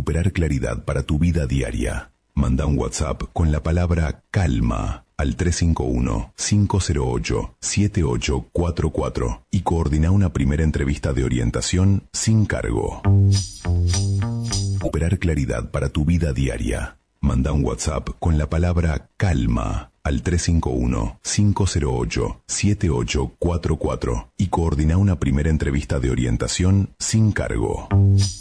Recuperar claridad para tu vida diaria. Manda un WhatsApp con la palabra calma al 351-508-7844 y coordina una primera entrevista de orientación sin cargo. Recuperar claridad para tu vida diaria. Manda un WhatsApp con la palabra calma al 351-508-7844 y coordina una primera entrevista de orientación sin cargo.